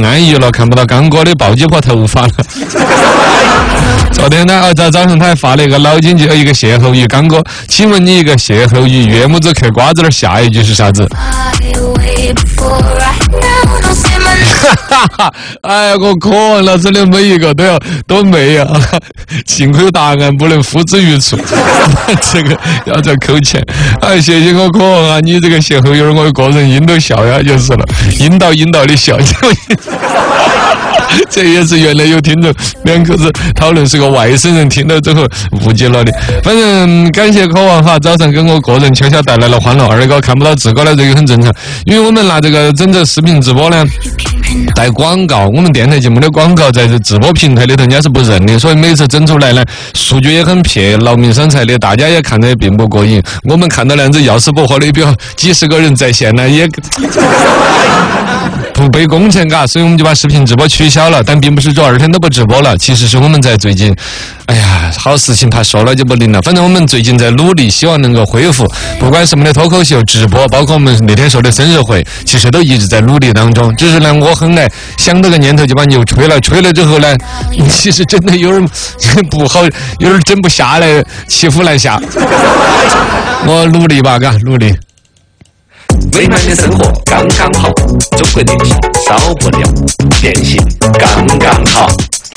安逸了，看不到刚哥的暴击破头发了。昨天呢，早上他还发了一个脑筋急，一个歇后语，刚哥，请问你一个歇后语，岳母子嗑瓜子的下一句是啥子？哈哈，哎呀，我渴望了，真的每一个都没有，幸亏答案不能付之于处，这个要再扣钱。哎，谢谢我渴望啊，你这个歇后语我个人阴都笑呀，就是了，阴道的笑。这也是原来有听众两口子讨论是个外省人，听到之后误解了的。反正感谢渴望哈，早上跟我个人悄悄带来了欢乐。二哥看不到自个呢，这个很正常，因为我们拿这个整个视频直播呢带广告，我们电台节目的广告在这直播平台里头人家是不认的，所以每次整出来呢数据也很撇，劳民伤财的，大家也看得并不过瘾。我们看到那样子要死不活的表几十个人在线呢，也不被工程嘎，所以我们就把视频直播取消了。但并不是说2天都不直播了，其实是我们在最近，哎呀，好事情怕说了就不灵了。反正我们最近在努力，希望能够恢复，不管什么的脱口秀直播，包括我们那天说的生日会，其实都一直在努力当中。只是呢，我很爱想到个念头就把牛吹了，吹了之后呢，其实真的有点不好，有点整不下来，骑虎难下。我努力吧，嘎，努力。 美满的生活刚刚好，中国电信少不了，电信刚刚好。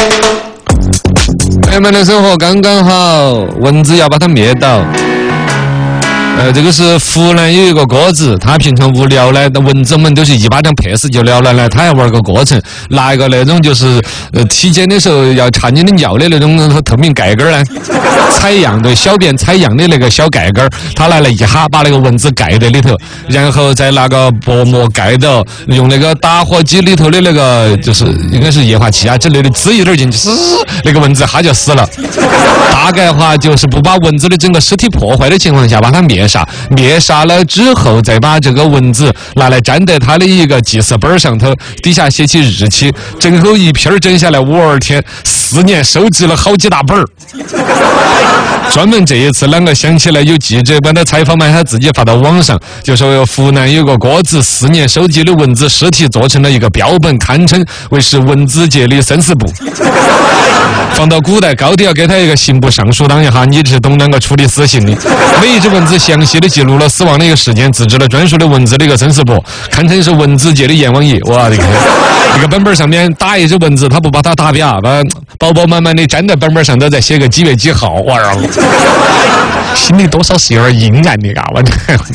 美满的生活刚刚好，蚊子要把它灭倒。这个是湖南有一个哥子，他平常无聊呢，蚊子们都是一巴掌拍死就了了呢，他还玩个过程，拿一个那种就是体检的时候要查你的尿的那种透明盖盖呢，采样对小便采样的那个小盖盖，他来了一哈把那个蚊子盖在里头，然后再拿个薄膜盖到，用那个打火机里头的那个就是应该是液化气啊之类的滋一点进去，那个蚊子哈就死了。大概话就是不把蚊子的整个尸体破坏的情况下把它灭杀了之后，再把这个蚊子拿来粘在它的一个记事本上头，底下写起日期，整后一篇整下来52天，4年收集了好几大本儿。专门这一次啷个想起来有记者把他采访完，他自己发到网上，就说湖南有个哥子4年收集的蚊子尸体做成了一个标本，堪称为是蚊子界的生死簿。放到古代高低要给他一个刑部尚书当一下，你是懂啷个处理死刑的。每一只蚊子详细的记录了死亡的一个时间，自制了专属的蚊子的一个生死簿，堪称是蚊子界的阎王爷。哇，这个一个本本上面打一只蚊子，他不把它打扁，把饱饱满满的粘在本本上头，再写个几月几号。哇，心里多少是有点阴暗的嘎，我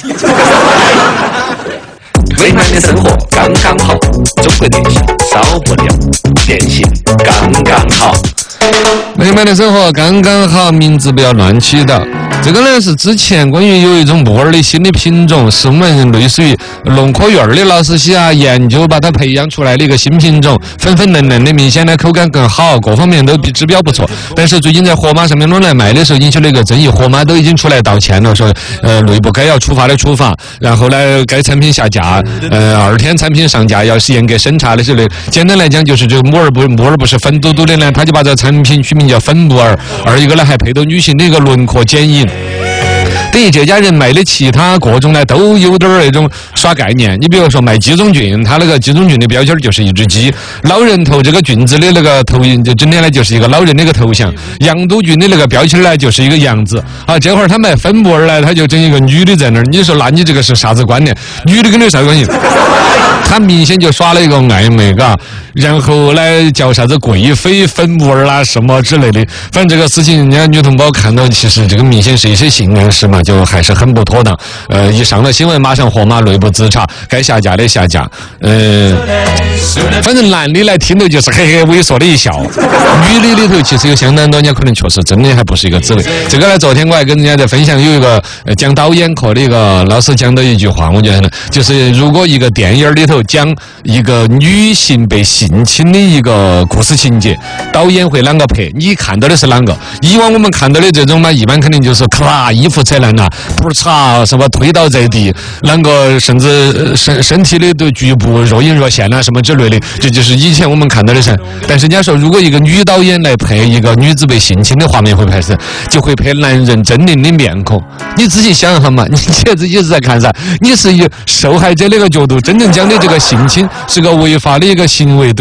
美满的生活刚刚好，中国电信少不了，电信刚刚好。 美满的生活刚刚好，名字不要乱起的。这个呢是之前关于有一种木耳的新的品种，是我们类似于农科院的老师些研究把它培养出来的一个新品种，粉粉嫩嫩的，明显呢口感更好，各方面都比指标不错。但是最近在盒马上面弄来卖的时候引起了一个争议，盒马都已经出来道歉了，说内部该要处罚的处罚，然后呢该产品下架，2天产品上架要是严格审查的之类。简单来讲就是这个木耳不是粉嘟嘟的呢，他就把这个产品取名叫粉木耳，二一个呢还配到女性的一个轮廓剪影。等于这家人卖的其他各种呢都有点那种耍概念。你比如说卖鸡枞菌，它那个鸡枞菌的标签就是一只鸡，老人头这个菌子的那个投影就整天呢就是一个老人的一个头像，羊肚菌的那个标签呢就是一个羊子啊。这会儿他卖粉木耳呢，他就整一个女的在那儿，你说那你这个是啥子观念？女的跟你啥关系？他明显就耍了一个暧昧，嘎，然后来叫啥子贵妃粉木耳啦什么之类的。反正这个事情，人家女同胞看到，其实这个明显是一些性暗示嘛，就还是很不妥当。一上了新闻，马上盒马内部自查，该下架的下架。反正男的来听到就是嘿嘿猥琐的一笑，女的里头其实有相当多人家可能确实真的还不是一个滋味。这个呢，昨天我还跟人家在分享，有一个讲导演课的一个老师讲的一句话，我觉得呢，就是如果一个电影里头讲一个女性被性侵的一个故事情节，导演会啷个拍？你看到的是啷个？以往我们看到的这种嘛，一般肯定就是咔衣服扯烂了，不是嚓什么推倒在地，啷个甚至身体的局部若隐若现啊什么之类的，这就是以前我们看到的噻。但是人家说，如果一个女导演来拍一个女子被性侵的画面，会拍摄，就会拍男人狰狞的面孔。你自己想一下嘛，你自己是在看啥？你是以受害者的一个角度，真正讲的这个性侵是个违法的一个行为。